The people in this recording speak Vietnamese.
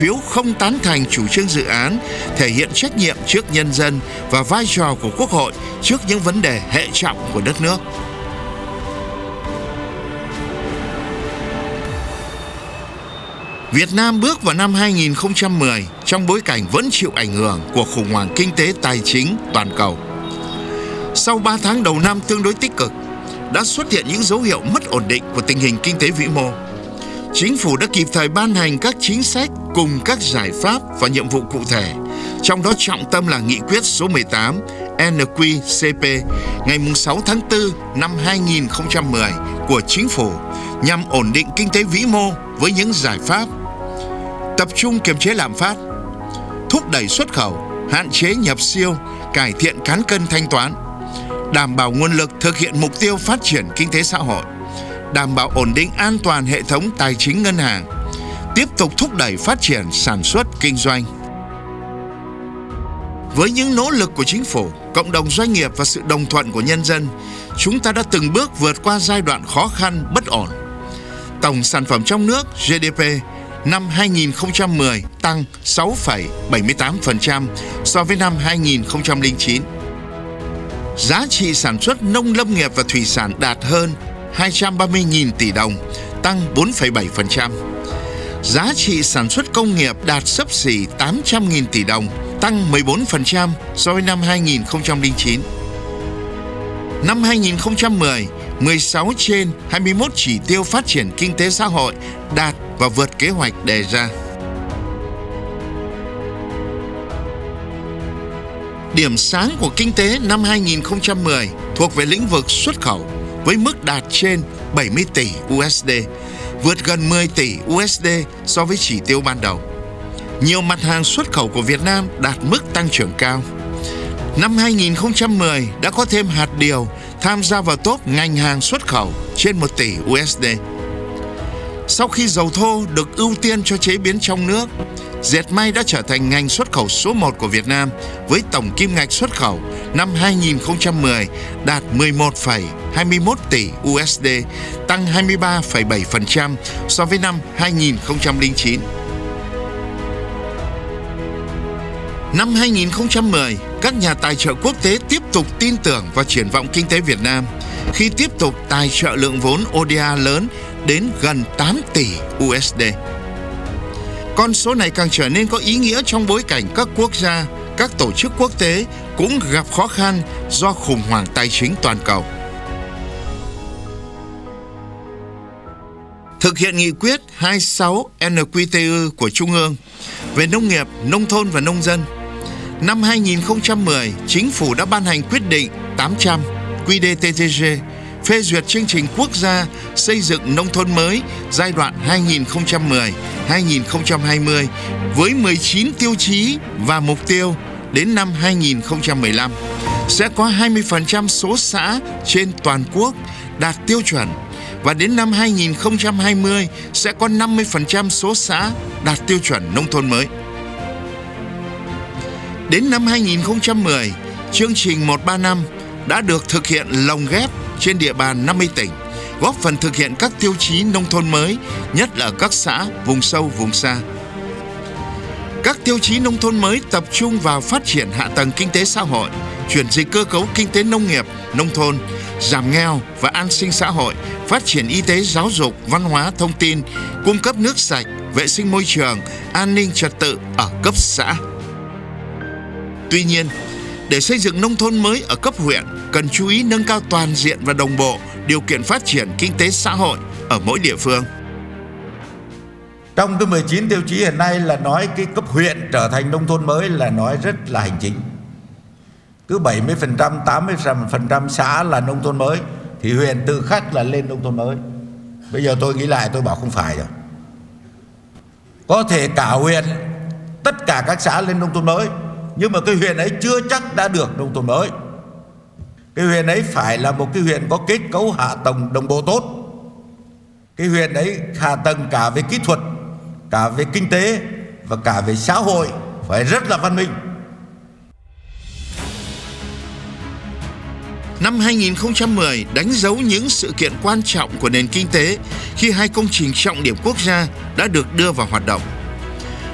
phiếu không tán thành chủ trương dự án thể hiện trách nhiệm trước nhân dân và vai trò của Quốc hội trước những vấn đề hệ trọng của đất nước. Việt Nam bước vào năm 2010 trong bối cảnh vẫn chịu ảnh hưởng của khủng hoảng kinh tế tài chính toàn cầu. Sau 3 tháng đầu năm tương đối tích cực, đã xuất hiện những dấu hiệu mất ổn định của tình hình kinh tế vĩ mô. Chính phủ đã kịp thời ban hành các chính sách cùng các giải pháp và nhiệm vụ cụ thể, trong đó trọng tâm là nghị quyết số 18 NQCP ngày 6 tháng 4 năm 2010 của Chính phủ nhằm ổn định kinh tế vĩ mô với những giải pháp tập trung kiềm chế lạm phát, thúc đẩy xuất khẩu, hạn chế nhập siêu, cải thiện cán cân thanh toán, đảm bảo nguồn lực thực hiện mục tiêu phát triển kinh tế xã hội, đảm bảo ổn định an toàn hệ thống tài chính ngân hàng, tiếp tục thúc đẩy phát triển sản xuất kinh doanh. Với những nỗ lực của chính phủ, cộng đồng doanh nghiệp và sự đồng thuận của nhân dân, chúng ta đã từng bước vượt qua giai đoạn khó khăn, bất ổn. Tổng sản phẩm trong nước GDP năm 2010 tăng 6,78% so với năm 2009. Giá trị sản xuất nông lâm nghiệp và thủy sản đạt hơn 230.000 tỷ đồng, tăng 4,7%. Giá trị sản xuất công nghiệp đạt xấp xỉ 800.000 tỷ đồng, tăng 14% so với năm 2009. Năm 2010, 16 trên 21 chỉ tiêu phát triển kinh tế xã hội đạt và vượt kế hoạch đề ra. Điểm sáng của kinh tế năm 2010 thuộc về lĩnh vực xuất khẩu với mức đạt trên 70 tỷ USD, vượt gần 10 tỷ USD so với chỉ tiêu ban đầu. Nhiều mặt hàng xuất khẩu của Việt Nam đạt mức tăng trưởng cao. Năm 2010 đã có thêm hạt điều tham gia vào top ngành hàng xuất khẩu trên 1 tỷ USD. Sau khi dầu thô được ưu tiên cho chế biến trong nước, dệt may đã trở thành ngành xuất khẩu số 1 của Việt Nam với tổng kim ngạch xuất khẩu năm 2010 đạt 11,21 tỷ USD, tăng 23,7% so với năm 2009. Năm 2010, các nhà tài trợ quốc tế tiếp tục tin tưởng vào triển vọng kinh tế Việt Nam khi tiếp tục tài trợ lượng vốn ODA lớn đến gần 8 tỷ USD. Con số này càng trở nên có ý nghĩa trong bối cảnh các quốc gia, các tổ chức quốc tế cũng gặp khó khăn do khủng hoảng tài chính toàn cầu. Thực hiện nghị quyết 26 NQTU của Trung ương về nông nghiệp, nông thôn và nông dân, năm 2010, Chính phủ đã ban hành quyết định 800 QĐ-TTG phê duyệt chương trình quốc gia xây dựng nông thôn mới giai đoạn 2010-2020 với 19 tiêu chí và mục tiêu đến năm 2015. Sẽ có 20% số xã trên toàn quốc đạt tiêu chuẩn và đến năm 2020 sẽ có 50% số xã đạt tiêu chuẩn nông thôn mới. Đến năm 2010, chương trình 135 đã được thực hiện lồng ghép trên địa bàn 50 tỉnh, góp phần thực hiện các tiêu chí nông thôn mới, nhất là ở các xã vùng sâu, vùng xa. Các tiêu chí nông thôn mới tập trung vào phát triển hạ tầng kinh tế xã hội, chuyển dịch cơ cấu kinh tế nông nghiệp, nông thôn, giảm nghèo và an sinh xã hội, phát triển y tế, giáo dục, văn hóa, thông tin, cung cấp nước sạch, vệ sinh môi trường, an ninh trật tự ở cấp xã. Tuy nhiên, để xây dựng nông thôn mới ở cấp huyện, cần chú ý nâng cao toàn diện và đồng bộ điều kiện phát triển kinh tế xã hội ở mỗi địa phương. Trong cái 19 tiêu chí hiện nay là nói cái cấp huyện trở thành nông thôn mới là nói rất là hành chính. Cứ 70%, 80% xã là nông thôn mới thì huyện tự khắc là lên nông thôn mới. Bây giờ tôi nghĩ lại tôi bảo không phải rồi. Có thể cả huyện, tất cả các xã lên nông thôn mới, nhưng mà cái huyện ấy chưa chắc đã được nông thôn mới. Cái huyện ấy phải là một cái huyện có kết cấu hạ tầng đồng bộ tốt. Cái huyện ấy hạ tầng cả về kỹ thuật, cả về kinh tế và cả về xã hội phải rất là văn minh. Năm 2010 đánh dấu những sự kiện quan trọng của nền kinh tế khi hai công trình trọng điểm quốc gia đã được đưa vào hoạt động.